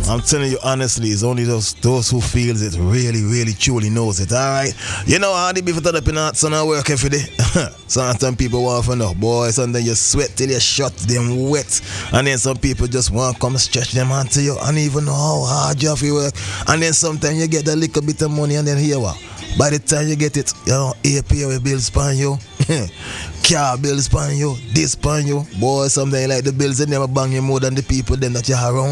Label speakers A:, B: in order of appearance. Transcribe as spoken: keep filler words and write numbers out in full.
A: I'm telling you honestly, it's only those those who feels it really, really, truly knows it. All right. You know how the people turn up in that sun and work every day. Sometimes people want to know, boy. Sometimes you sweat till you shut them wet, and then some people just want to come stretch them onto you, and even know how hard you have to work. And then sometimes you get a little bit of money, and then here what? By the time you get it, you know, A P A bills pan you, car bills pan you, this pan you. Boy, sometimes like the bills they never bang you more than the people then that you are around.